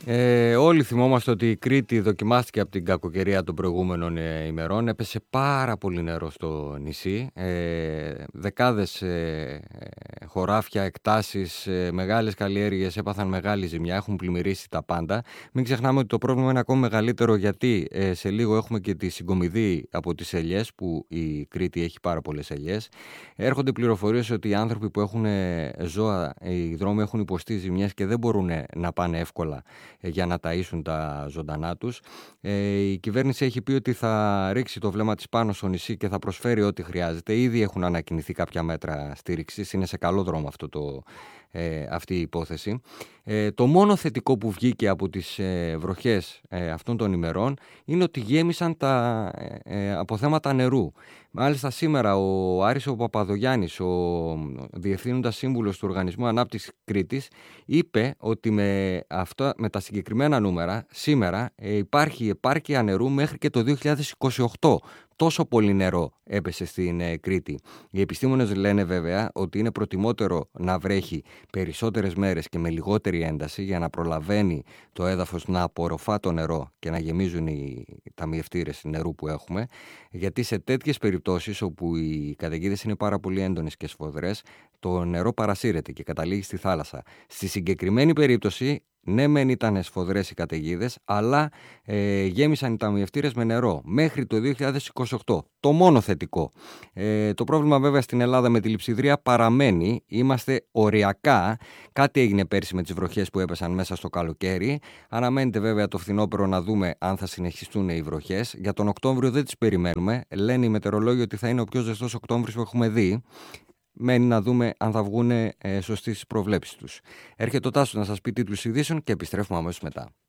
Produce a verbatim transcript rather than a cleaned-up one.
Ε, όλοι θυμόμαστε ότι η Κρήτη δοκιμάστηκε από την κακοκαιρία των προηγούμενων ε, ημερών. Έπεσε πάρα πολύ νερό στο νησί. Ε, δεκάδες ε, ε, χωράφια, εκτάσεις, ε, μεγάλες καλλιέργειες έπαθαν μεγάλη ζημιά. Έχουν πλημμυρίσει τα πάντα. Μην ξεχνάμε ότι το πρόβλημα είναι ακόμη μεγαλύτερο, γιατί ε, σε λίγο έχουμε και τη συγκομιδή από τις ελιές, που η Κρήτη έχει πάρα πολλές ελιές. Έρχονται πληροφορίες ότι οι άνθρωποι που έχουν ζώα, οι δρόμοι έχουν υποστεί ζημιές και δεν μπορούν να πάνε εύκολα για να ταΐσουν τα ζωντανά τους. Ε, η κυβέρνηση έχει πει ότι θα ρίξει το βλέμμα της πάνω στο νησί και θα προσφέρει ό,τι χρειάζεται. Ήδη έχουν ανακοινηθεί κάποια μέτρα στήριξης. Είναι σε καλό δρόμο αυτό το, ε, αυτή η υπόθεση. Ε, το μόνο θετικό που βγήκε από τις ε, βροχές ε, αυτών των ημερών είναι ότι γέμισαν τα ε, αποθέματα νερού. Μάλιστα σήμερα ο Άρης ο Παπαδογιάννης, ο Διευθύνοντας Σύμβουλος του Οργανισμού Ανάπτυξης Κρήτης, είπε ότι με, αυτά, με τα συγκεκριμένα νούμερα σήμερα ε, υπάρχει επάρκεια νερού μέχρι και το δύο χιλιάδες είκοσι οκτώ. Τόσο πολύ νερό έπεσε στην ε, Κρήτη. Οι επιστήμονες λένε βέβαια ότι είναι προτιμότερο να βρέχει περισσότερες μέρες και με λιγότερη ένταση, για να προλαβαίνει το έδαφος να απορροφά το νερό και να γεμίζουν οι ταμιευτήρες νερού που έχουμε, γιατί σε τέτοιες περιπτώσεις όπου οι καταιγίδες είναι πάρα πολύ έντονες και σφοδρές, το νερό παρασύρεται και καταλήγει στη θάλασσα. Στη συγκεκριμένη περίπτωση, ναι, μεν ήταν σφοδρές οι καταιγίδες, αλλά ε, γέμισαν οι ταμιευτήρες με νερό μέχρι το δύο χιλιάδες είκοσι οκτώ. Το μόνο θετικό. Ε, το πρόβλημα βέβαια στην Ελλάδα με τη λειψιδρία παραμένει. Είμαστε οριακά. Κάτι έγινε πέρσι με τις βροχές που έπεσαν μέσα στο καλοκαίρι. Αναμένεται βέβαια το φθινόπωρο να δούμε αν θα συνεχιστούν οι βροχές. Για τον Οκτώβριο δεν τις περιμένουμε. Λένε οι μετεωρολόγοι ότι θα είναι ο πιο ζεστός Οκτώβρης που έχουμε δει. Μένει να δούμε αν θα βγουν ε, σωστοί στις προβλέψεις τους. Έρχεται ο Τάσος να σας πει τίτλους ειδήσεων και επιστρέφουμε αμέσως μετά.